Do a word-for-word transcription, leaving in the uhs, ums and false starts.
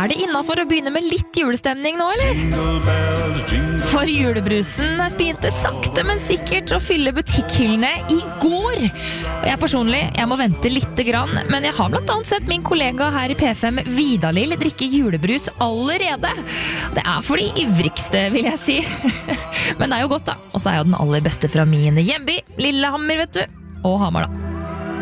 Er det innenfor å begynne med litt julestemning nå, eller? For julebrusen begynte sakte, men sikkert å fylle butikkhyllene i går. Og jeg personlig, jeg må vente litt grann, men jeg har blant annet sett min kollega her i P fem, Vidalil, drikke julebrus allerede. Det er for de ivrigste, vil jeg si. Men det er jo godt da. Og så er jo den aller beste fra min hjemby, Lillehammer, vet du. Og Hamar da.